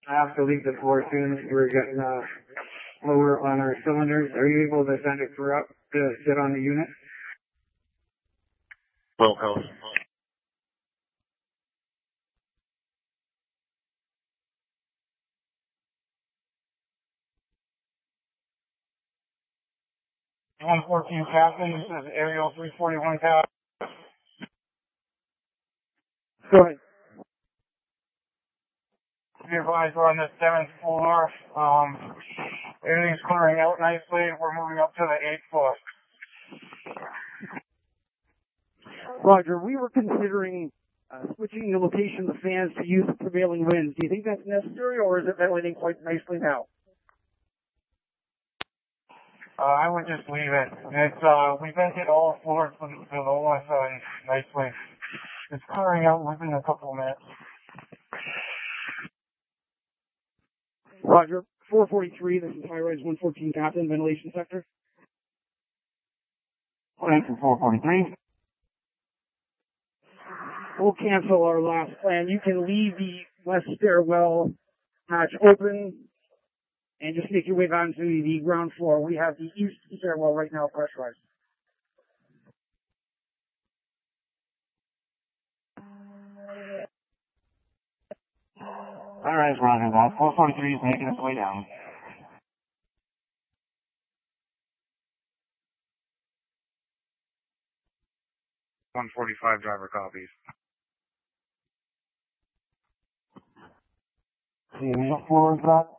I have to leave the floor soon. We're getting lower on our cylinders. Are you able to send a crew up to sit on the unit? Well, Coach. $114 Captain, this is Aerial 341 Tower. Go ahead. Be advised we're on the 7th floor. Everything's clearing out nicely. We're moving up to the 8th floor. Roger, we were considering switching the location of the fans to use the prevailing winds. Do you think that's necessary, or is it ventilating quite nicely now? I would just leave it. It's we vented all floors to the lower side nicely. It's clearing out within a couple of minutes. Roger, 443, this is high-rise 114 Captain, ventilation sector. Answer 443. We'll cancel our last plan. You can leave the west stairwell hatch open and just make your way down to the ground floor. We have the east stairwell right now pressurized. All right, Roger that. 443 is making its way down. $145 driver copies. The initial floor is that?